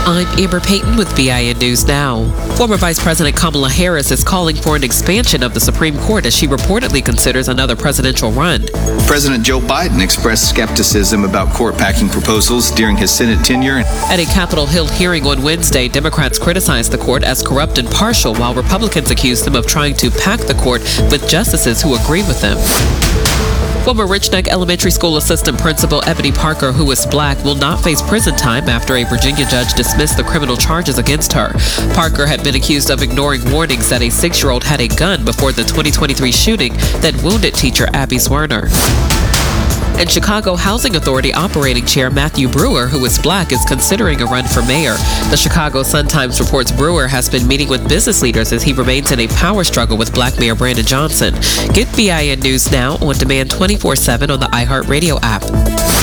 I'm Amber Payton with BIN News Now. Former Vice President Kamala Harris is calling for an expansion of the Supreme Court as she reportedly considers another presidential run. President Joe Biden expressed skepticism about court-packing proposals during his Senate tenure. At a Capitol Hill hearing on Wednesday, Democrats criticized the court as corrupt and partial, while Republicans accused them of trying to pack the court with justices who agree with them. Former Rich Neck Elementary School assistant principal Ebony Parker, who is black, will not face prison time after a Virginia judge dismissed the criminal charges against her. Parker had been accused of ignoring warnings that a 6-year-old had a gun before the 2023 shooting that wounded teacher Abby Swerner. And Chicago Housing Authority Operating Chair Matthew Brewer, who is black, is considering a run for mayor. The Chicago Sun-Times reports Brewer has been meeting with business leaders as he remains in a power struggle with black Mayor Brandon Johnson. Get BIN News Now on demand 24/7 on the iHeartRadio app.